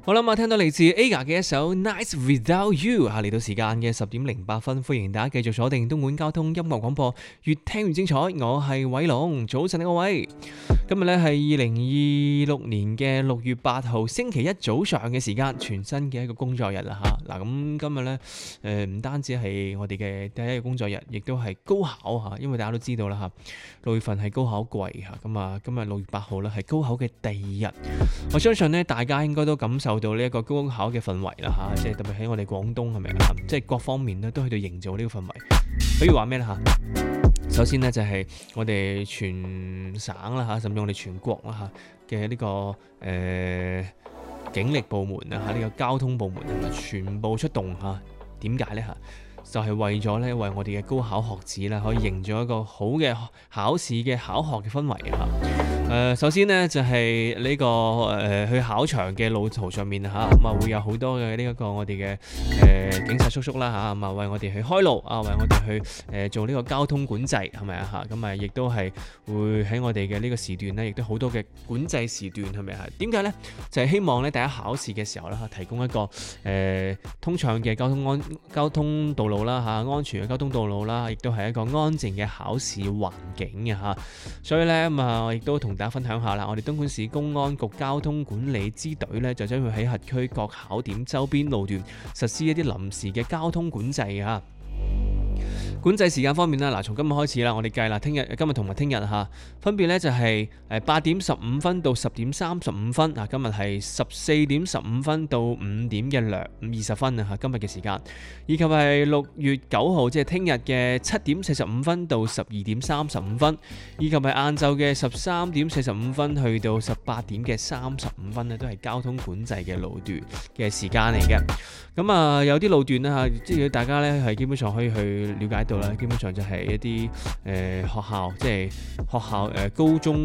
好啦，聽到嚟自 AGA 嘅一首 Nights Without You 嚟到時間嘅10:08，歡迎大家繼續鎖定東莞交通音樂廣播，越聽越精彩。我係偉龍，早晨呢個位。今日呢係2026年嘅6月8號星期一早上嘅時間，全新嘅一個工作日啦嚇。嗱咁今日呢唔單止係我哋嘅第一個工作日，亦都係高考嚇，因為大家都知道啦嚇，6月份係高考季嚇，咁啊今日6月8號呢係高考嘅第二日。我相信呢大家應該都感受到呢一個高考嘅氛圍啦嚇，即係特別喺我哋廣東係咪啊？即係各方面呢都喺度營造呢個氛圍。比如話咩呢嚇？首先呢，就係我哋全省啦嚇，甚至我哋全國啦嚇嘅呢個警力部門啊嚇，呢個交通部門全部出動嚇。點解呢嚇？就係為咗咧，為我哋嘅高考學子啦，可以營造一個好嘅考試嘅考學嘅氛圍嚇。首先呢，就係呢個去考場嘅路途上面嚇，咁啊會有好多嘅呢一個我哋嘅警察叔叔啦嚇，咁啊為我哋去開路啊，為我哋去做呢個交通管制係咪啊嚇？咁啊亦都係會喺我哋嘅呢個時段呢，亦都好多嘅管制時段係咪啊？點解呢？就係希望咧，大家考試嘅時候咧，提供一個通暢嘅交通道路啦嚇，安全嘅交通道路啦，亦都係一個安靜嘅考試環境嘅嚇。所以咧咁啊，我亦都同大家分享下啦。我哋東莞市公安局交通管理支隊咧，就將會喺轄區各考點周邊路段實施一啲臨時嘅交通管制啊。管制時間方面啦，嗱，從今日開始啦，我哋計啦，今日同埋聽日嚇，分別咧就係8:15到10:35啊，今日係14:15到5點嘅20分啊嚇，今日嘅時間，以及係6月9號，即係聽日嘅7:45到12:35，以及係晏晝嘅13:45去到18:35咧，都係交通管制嘅路段嘅時間嚟嘅。咁啊，有啲路段啦嚇，即係大家咧係基本上可以去了解到啦，基本上就係一啲學校，即係學校高中